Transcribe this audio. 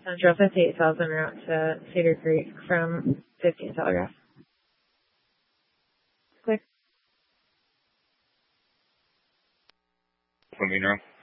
Central 58,000 route to Cedar Creek from 15 Telegraph. Clear. Flamingo.